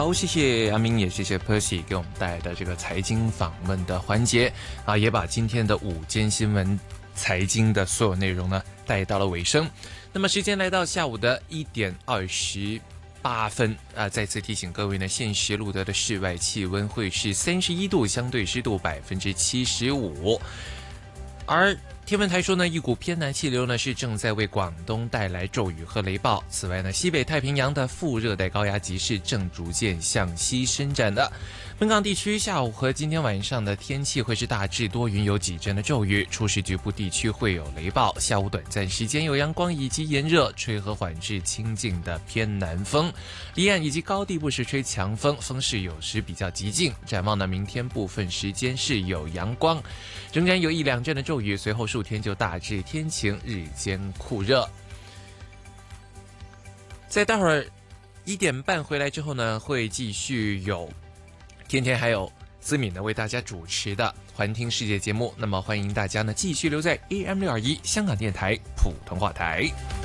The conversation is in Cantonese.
好，谢谢阿明，也谢谢 Percy 给我们带来的这个财经访问的环节啊，也把今天的午间新闻财经的所有内容呢带到了尾声。那么时间来到下午的1点28分啊，再次提醒各位呢，现时录得的室外气温会是31度，相对湿度75%。而天文台说呢，一股偏南气流呢是正在为广东带来骤雨和雷暴。此外呢，西北太平洋的副热带高压脊是正逐渐向西伸展的。本港地区下午和今天晚上的天气会是大致多云，有几阵的骤雨，初时局部地区会有雷暴。下午短暂时间有阳光以及炎热，吹和缓至清劲的偏南风，离岸以及高地部是吹强风，风势有时比较急劲。展望呢，明天部分时间是有阳光，仍然有一两阵的骤雨，随后数天就大致天晴，日间酷热。在待会儿1点半回来之后呢，会继续有天天还有思敏呢为大家主持的环听世界节目。那么欢迎大家呢继续留在AM621香港电台普通话台。